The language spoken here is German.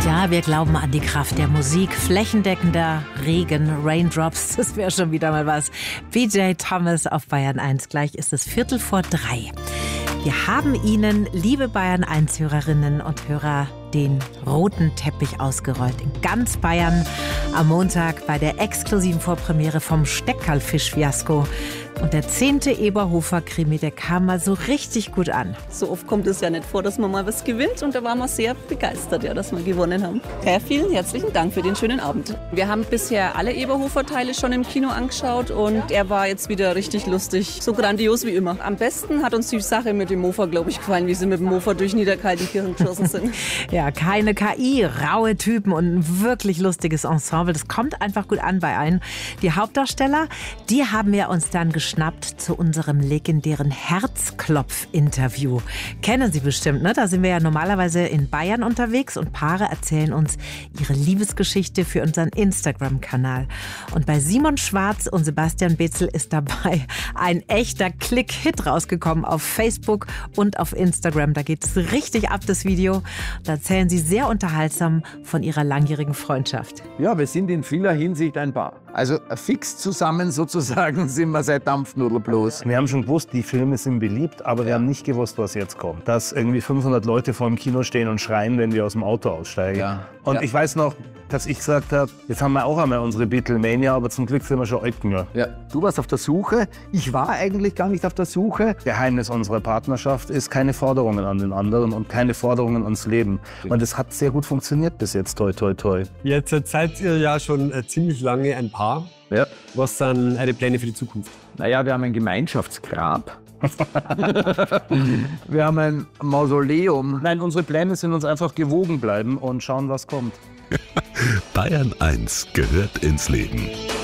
Ja, wir glauben an die Kraft der Musik. Flächendeckender Regen, Raindrops, das wäre schon wieder mal was. PJ Thomas auf Bayern 1. Gleich ist es 2:45. Wir haben Ihnen, liebe Bayern 1-Hörerinnen und Hörer, den roten Teppich ausgerollt in ganz Bayern am Montag bei der exklusiven Vorpremiere vom Steckerlfisch-Fiasko. Und der 10. Eberhofer-Krimi, der kam mal so richtig gut an. So oft kommt es ja nicht vor, dass man mal was gewinnt. Und da waren wir sehr begeistert, ja, dass wir gewonnen haben. Ja, vielen herzlichen Dank für den schönen Abend. Wir haben bisher alle Eberhofer-Teile schon im Kino angeschaut und er war jetzt wieder richtig lustig. So grandios wie immer. Am besten hat uns die Sache mit dem Mofa, glaube ich, gefallen, wie sie mit dem Mofa durch Niederkaltenkirchen geschossen sind. Ja, keine KI, raue Typen und ein wirklich lustiges Ensemble. Das kommt einfach gut an bei allen. Die Hauptdarsteller, die haben wir uns dann geschnappt zu unserem legendären Herzklopf-Interview. Kennen Sie bestimmt, ne? Da sind wir ja normalerweise in Bayern unterwegs und Paare erzählen uns ihre Liebesgeschichte für unseren Instagram-Kanal. Und bei Simon Schwarz und Sebastian Bezel ist dabei ein echter Klick-Hit rausgekommen auf Facebook und auf Instagram. Da geht es richtig ab, das Video. Da erzählen sie sehr unterhaltsam von ihrer langjährigen Freundschaft. Ja, wir sind in vieler Hinsicht ein Paar. Also fix zusammen sozusagen sind wir seit Dampfnudel bloß. Wir haben schon gewusst, die Filme sind beliebt, aber wir haben nicht gewusst, was jetzt kommt. Dass irgendwie 500 Leute vor dem Kino stehen und schreien, wenn wir aus dem Auto aussteigen. Ja. Und Ja. ich weiß noch, dass ich gesagt habe, jetzt haben wir auch einmal unsere Beatlemania, aber zum Glück sind wir schon alt genug. Ja. Du warst auf der Suche. Ich war eigentlich gar nicht auf der Suche. Geheimnis unserer Partnerschaft ist keine Forderungen an den anderen und keine Forderungen ans Leben. Und es hat sehr gut funktioniert bis jetzt, toi, toi, toi. Jetzt seid ihr ja schon ziemlich lange ein Paar. Ja. Was sind eure Pläne für die Zukunft? Naja, wir haben ein Gemeinschaftsgrab. Wir haben ein Mausoleum. Nein, unsere Pläne sind uns einfach gewogen bleiben und schauen, was kommt. Bayern 1 gehört ins Leben.